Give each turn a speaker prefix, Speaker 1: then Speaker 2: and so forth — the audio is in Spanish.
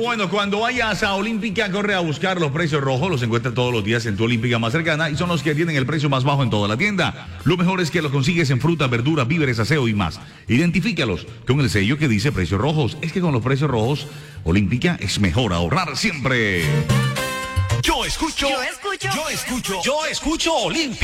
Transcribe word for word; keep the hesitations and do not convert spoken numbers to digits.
Speaker 1: Bueno, cuando vayas a Olímpica, corre a buscar los precios rojos. Los encuentras todos los días en tu Olímpica más cercana y son los que tienen el precio más bajo en toda la tienda. Lo mejor es que los consigues en fruta, verduras, víveres, aseo y más. Identifícalos con el sello que dice precios rojos. Es que con los precios rojos, Olímpica es mejor ahorrar siempre.
Speaker 2: Yo escucho,
Speaker 3: Yo escucho,
Speaker 2: yo escucho, yo escucho Olimpia.